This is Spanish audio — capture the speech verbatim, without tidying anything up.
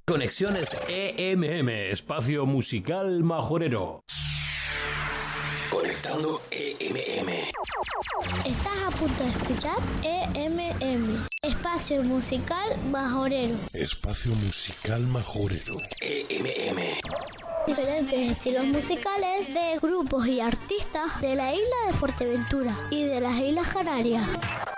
Conexiones E M M, espacio musical majorero. Conectando E M M. Estás a punto de escuchar E M M, espacio musical majorero. Espacio musical majorero. E M M. Diferentes estilos musicales de grupos y artistas de la isla de Fuerteventura y de las Islas Canarias.